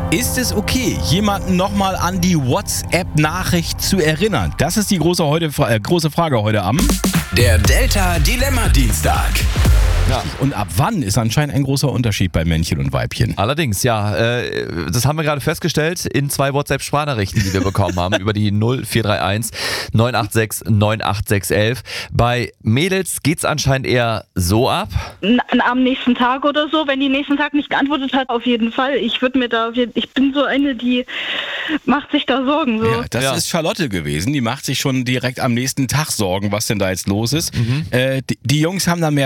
Ist es okay, jemanden nochmal an die WhatsApp-Nachricht zu erinnern? Das ist die große Frage heute Abend. Der Delta Dilemma Dienstag. Ja. Und ab wann ist anscheinend ein großer Unterschied bei Männchen und Weibchen? Allerdings, ja. Das haben wir gerade festgestellt in 2 WhatsApp-Sprachnachrichten, die wir bekommen haben, über die 0431 986 98611. Bei Mädels geht's anscheinend eher so ab. Am nächsten Tag oder so, wenn die nächsten Tag nicht geantwortet hat, auf jeden Fall. Ich bin so eine, die macht sich da Sorgen. So. Ja, das ist Charlotte gewesen. Die macht sich schon direkt am nächsten Tag Sorgen, was denn da jetzt los ist. Die Jungs haben da mehr